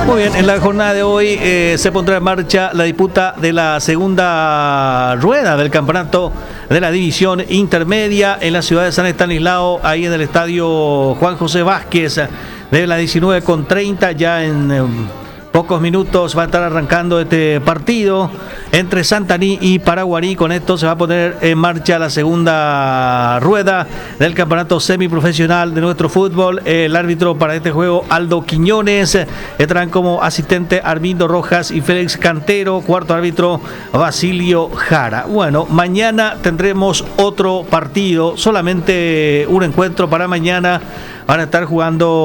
Muy bien, en la jornada de hoy se pondrá en marcha la disputa de la segunda rueda del campeonato de la división intermedia en la ciudad de San Estanislao, ahí en el estadio Juan José Vázquez, de las 19:30, ya en pocos minutos va a estar arrancando este partido entre Santaní y Paraguarí. Con esto se va a poner en marcha la segunda rueda del campeonato semiprofesional de nuestro fútbol. El árbitro para este juego, Aldo Quiñones. Estarán como asistente Armindo Rojas y Félix Cantero. Cuarto árbitro, Basilio Jara. Bueno, mañana tendremos otro partido. Solamente un encuentro para mañana. Van a estar jugando